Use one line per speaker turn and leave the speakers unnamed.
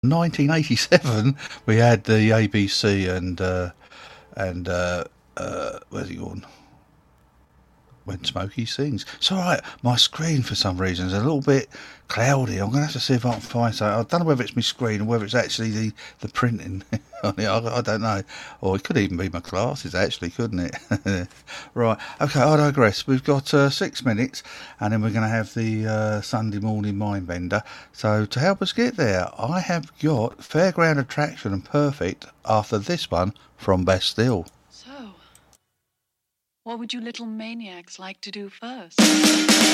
1987, we had the ABC and where's he gone? When Smokey Sings. It's all right. My screen, for some reason, is a little bit cloudy. I'm going to have to see if I can find something. I don't know whether it's my screen or whether it's actually the printing on it. I don't know. Or it could even be my glasses, actually, couldn't it? Right. Okay, I digress. We've got 6 minutes, and then we're going to have the Sunday morning Mindbender. So to help us get there, I have got Fairground Attraction and Perfect after this one from Bastille.
So, what would you little maniacs like to do first?